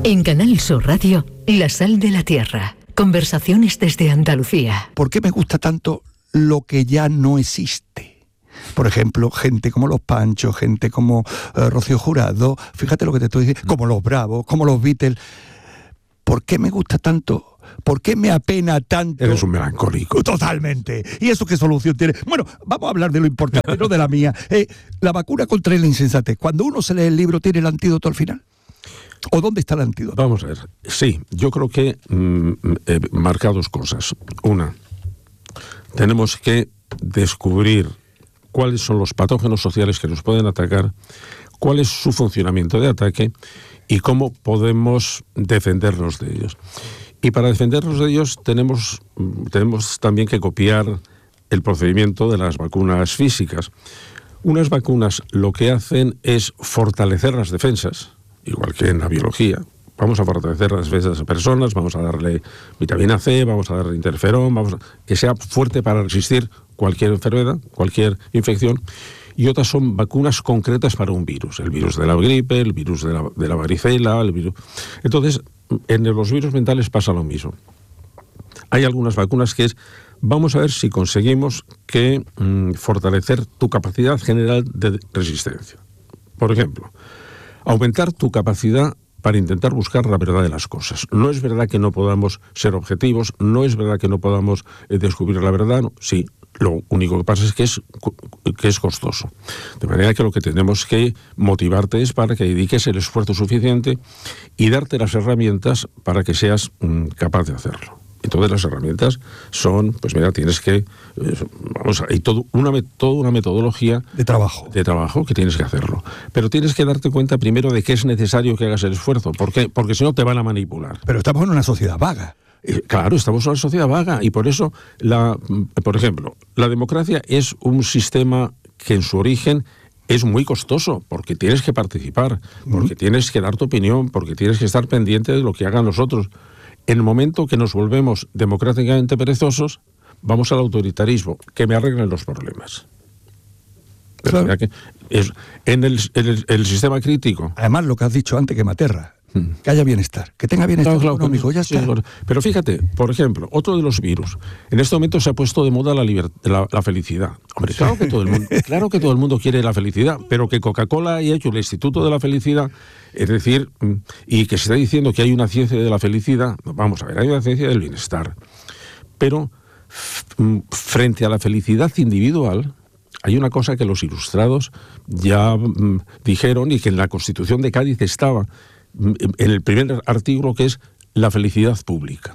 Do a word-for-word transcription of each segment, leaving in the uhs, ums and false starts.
En Canal Sur Radio, La Sal de la Tierra. Conversaciones desde Andalucía. ¿Por qué me gusta tanto lo que ya no existe? Por ejemplo, gente como los Panchos, gente como uh, Rocío Jurado, fíjate lo que te estoy diciendo, como los Bravos, como los Beatles. ¿Por qué me gusta tanto? ¿Por qué me apena tanto? Eres un melancólico. Totalmente. ¿Y eso qué solución tiene? Bueno, vamos a hablar de lo importante, no de la mía. Eh, la vacuna contra la insensatez. Cuando uno se lee el libro, ¿tiene el antídoto al final? ¿O dónde está el antídoto? Vamos a ver. Sí, yo creo que mm, eh, marca dos cosas. Una, tenemos que descubrir cuáles son los patógenos sociales que nos pueden atacar, cuál es su funcionamiento de ataque y cómo podemos defendernos de ellos. Y para defendernos de ellos tenemos, tenemos también que copiar el procedimiento de las vacunas físicas. Unas vacunas lo que hacen es fortalecer las defensas, igual que en la biología. Vamos a fortalecer las defensas de personas, vamos a darle vitamina C, vamos a darle interferón, vamos a, que sea fuerte para resistir cualquier enfermedad, cualquier infección. Y otras son vacunas concretas para un virus, el virus de la gripe, el virus de la, de la varicela, el virus... Entonces, en los virus mentales pasa lo mismo. Hay algunas vacunas que es, vamos a ver si conseguimos que mmm, fortalecer tu capacidad general de resistencia. Por ejemplo, aumentar tu capacidad para intentar buscar la verdad de las cosas. No es verdad que no podamos ser objetivos, no es verdad que no podamos eh, descubrir la verdad, no, sí. Lo único que pasa es que es, que es costoso. De manera que lo que tenemos que motivarte es para que dediques el esfuerzo suficiente y darte las herramientas para que seas mm, capaz de hacerlo. Entonces las herramientas son, pues mira, tienes que, eh, vamos, hay todo una, toda una metodología de trabajo. de trabajo que tienes que hacerlo. Pero tienes que darte cuenta primero de que es necesario que hagas el esfuerzo. ¿Por qué? Porque si no te van a manipular. Pero estamos en una sociedad vaga. Claro, estamos en una sociedad vaga y por eso, la, por ejemplo, la democracia es un sistema que en su origen es muy costoso, porque tienes que participar, porque uh-huh. tienes que dar tu opinión, porque tienes que estar pendiente de lo que hagan los otros. En el momento que nos volvemos democráticamente perezosos, vamos al autoritarismo, que me arreglen los problemas. Pero claro. que es, en el, el, el sistema crítico... Además, lo que has dicho antes que me aterra, que haya bienestar, que tenga bienestar claro, claro, económico, ya sí, está. Claro. Pero fíjate, por ejemplo, otro de los virus. En este momento se ha puesto de moda la, liber- la, la felicidad. Hombre, claro que, todo el mundo, claro que todo el mundo quiere la felicidad, pero que Coca-Cola haya hecho el Instituto de la Felicidad, es decir, y que se está diciendo que hay una ciencia de la felicidad, vamos a ver, hay una ciencia del bienestar. Pero f- frente a la felicidad individual, hay una cosa que los ilustrados ya mm, dijeron y que en la Constitución de Cádiz estaba, en el primer artículo, que es la felicidad pública.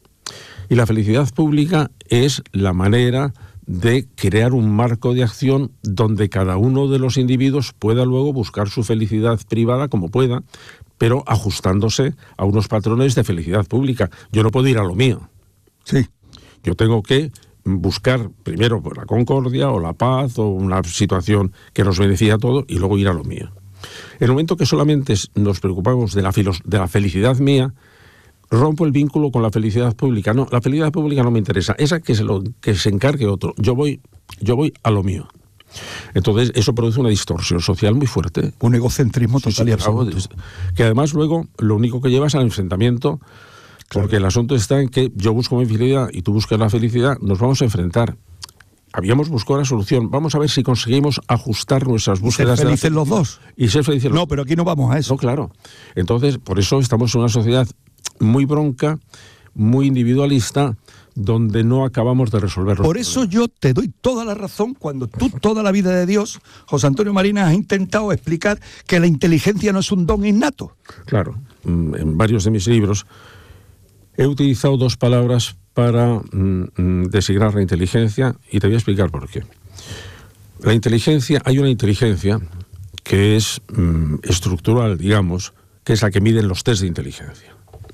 Y la felicidad pública es la manera de crear un marco de acción donde cada uno de los individuos pueda luego buscar su felicidad privada como pueda, pero ajustándose a unos patrones de felicidad pública. Yo no puedo ir a lo mío. Sí. Yo tengo que buscar primero la concordia o la paz o una situación que nos beneficie a todos y luego ir a lo mío. En el momento que solamente nos preocupamos de la, filos- de la felicidad mía, rompo el vínculo con la felicidad pública. No, la felicidad pública no me interesa. Esa que se, lo, que se encargue otro. Yo voy, yo voy a lo mío. Entonces, eso produce una distorsión social muy fuerte. Un egocentrismo total sí, sí, y absoluto. Que además luego lo único que lleva es al enfrentamiento, claro. Porque el asunto está en que yo busco mi felicidad y tú buscas la felicidad, nos vamos a enfrentar. Habíamos buscado la solución. Vamos a ver si conseguimos ajustar nuestras búsquedas. ¿Ser felices los dos? Y ser felices los No, pero aquí no vamos a eso. No, claro. Entonces, por eso estamos en una sociedad muy bronca, muy individualista, donde no acabamos de resolverlo. Por eso yo te doy toda la razón cuando tú, toda la vida de Dios, José Antonio Marinas, has intentado explicar que la inteligencia no es un don innato. Claro. En varios de mis libros he utilizado dos palabras para mm, designar la inteligencia y te voy a explicar por qué. La inteligencia, hay una inteligencia que es mm, estructural, digamos, que es la que miden los test de inteligencia.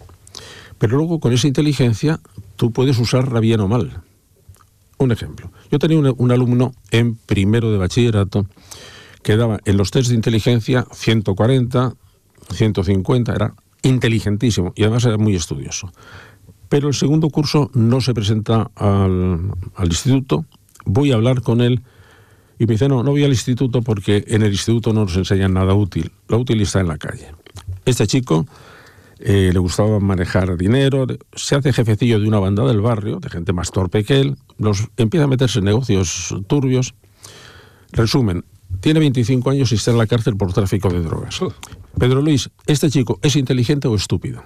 Pero luego con esa inteligencia tú puedes usarla bien o mal. Un ejemplo. Yo tenía un, un alumno en primero de bachillerato que daba en los test de inteligencia ciento cuarenta, ciento cincuenta, era inteligentísimo y además era muy estudioso. Pero el segundo curso no se presenta al, al instituto, voy a hablar con él y me dice, no, no voy al instituto porque en el instituto no nos enseñan nada útil, lo útil está en la calle. Este chico eh, le gustaba manejar dinero, se hace jefecillo de una banda del barrio, de gente más torpe que él, los, empieza a meterse en negocios turbios. Resumen, tiene veinticinco años y está en la cárcel por tráfico de drogas. Pedro Luis, ¿este chico es inteligente o estúpido?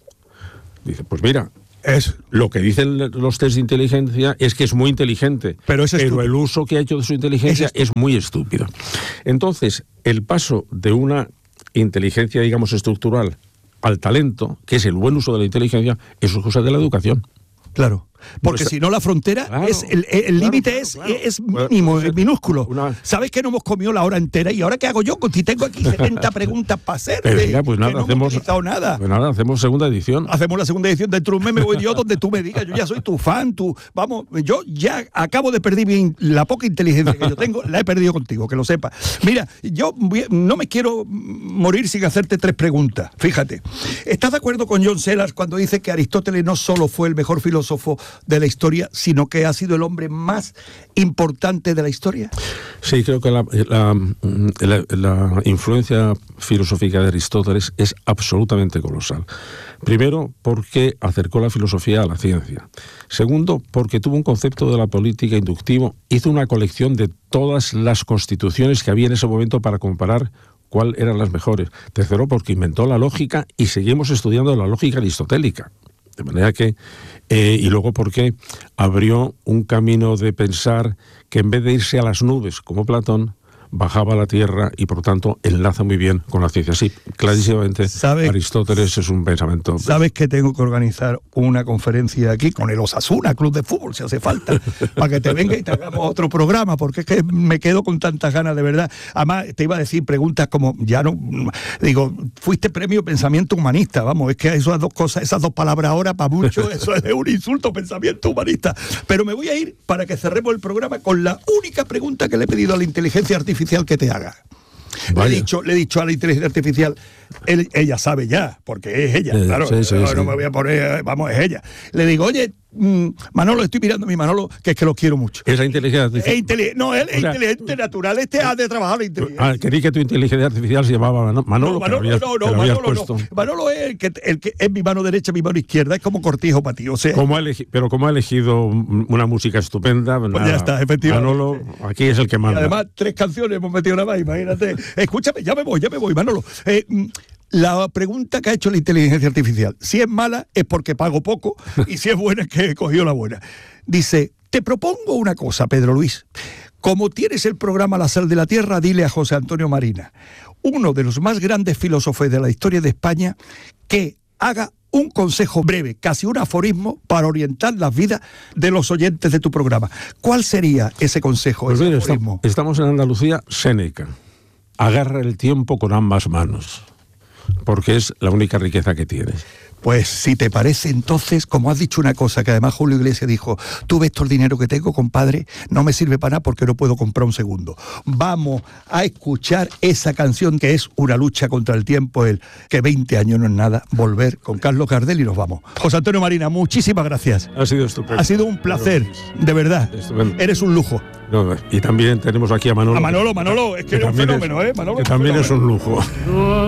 Dice, pues mira, es lo que dicen los test de inteligencia es que es muy inteligente, pero, es pero el uso que ha hecho de su inteligencia es, es muy estúpido. Entonces, el paso de una inteligencia, digamos, estructural al talento, que es el buen uso de la inteligencia, eso es cosa de la educación. Claro. Porque pues, si no la frontera, claro, es el límite claro, claro, es, claro. es mínimo, es minúsculo. Una... ¿Sabes que no hemos comido la hora entera? ¿Y ahora qué hago yo? Si tengo aquí setenta preguntas para hacer. Venga, pues nada, no hacemos, nada. Pues nada, hacemos segunda edición. Hacemos la segunda edición. Dentro de un mes me voy yo donde tú me digas. Yo ya soy tu fan. Tu, vamos, yo ya acabo de perder mi, la poca inteligencia que yo tengo, la he perdido contigo, que lo sepas. Mira, yo no me quiero morir sin hacerte tres preguntas. Fíjate, ¿estás de acuerdo con John Sellars cuando dice que Aristóteles no solo fue el mejor filósofo de la historia, sino que ha sido el hombre más importante de la historia? Sí, creo que la, la, la, la influencia filosófica de Aristóteles es absolutamente colosal. Primero, porque acercó la filosofía a la ciencia. Segundo, porque tuvo un concepto de la política inductivo, hizo una colección de todas las constituciones que había en ese momento para comparar cuáles eran las mejores. Tercero, porque inventó la lógica y seguimos estudiando la lógica aristotélica. De manera que, eh, y luego porque abrió un camino de pensar que en vez de irse a las nubes como Platón, bajaba a la tierra y por lo tanto enlaza muy bien con la ciencia. Sí, clarísimamente Aristóteles es un pensamiento. Sabes que tengo que organizar una conferencia aquí con el Osasuna, club de fútbol, si hace falta, para que te venga y te hagamos otro programa, porque es que me quedo con tantas ganas, de verdad. Además, te iba a decir preguntas como, ya no, digo, fuiste premio pensamiento humanista, vamos, es que esas dos cosas, esas dos palabras ahora, para muchos, eso es un insulto, pensamiento humanista. Pero me voy a ir para que cerremos el programa con la única pregunta que le he pedido a la inteligencia artificial que te haga. Le he, dicho, le he dicho a la inteligencia artificial, él, ella sabe ya, porque es ella, sí, claro, sí, sí, no, sí. no me voy a poner, vamos, es ella. Le digo, oye, mmm, Manolo, estoy mirando a mi Manolo, que es que lo quiero mucho. ¿Es la inteligencia artificial? Es inteli- no, él es o sea, inteligente natural, este ha de trabajar la inteligencia. Ah, querí que tu inteligencia artificial se llamaba Manolo. No, Manolo, habías, no, no, Manolo, no. Manolo es el que, el que es mi mano derecha, mi mano izquierda, es como Cortijo para ti, o sea. Como elegi- pero como ha elegido una música estupenda, pues nada, ya está, efectivamente. Manolo, aquí es el que manda. Y además, tres canciones hemos metido nada más, imagínate. Escúchame, ya me voy, ya me voy, Manolo. Eh, La pregunta que ha hecho la inteligencia artificial, si es mala es porque pago poco y si es buena es que he cogido la buena. Dice, te propongo una cosa, Pedro Luis. Como tienes el programa La Sal de la Tierra, dile a José Antonio Marina, uno de los más grandes filósofos de la historia de España, que haga un consejo breve, casi un aforismo, para orientar las vidas de los oyentes de tu programa. ¿Cuál sería ese consejo, pues ese bien, aforismo? Estamos en Andalucía, Séneca. Agarra el tiempo con ambas manos, porque es la única riqueza que tienes. Pues si te parece, entonces, como has dicho una cosa, que además Julio Iglesias dijo, tú ves todo el dinero que tengo, compadre, no me sirve para nada porque no puedo comprar un segundo. Vamos a escuchar esa canción que es una lucha contra el tiempo, el que veinte años no es nada, volver con Carlos Gardel y nos vamos. José Antonio Marina, muchísimas gracias. Ha sido estupendo. Ha sido un placer, de verdad. Estupendo. Eres un lujo. No, y también tenemos aquí a Manolo. A Manolo, Manolo, es que, que es un fenómeno, es, ¿eh? Manolo que también es un lujo.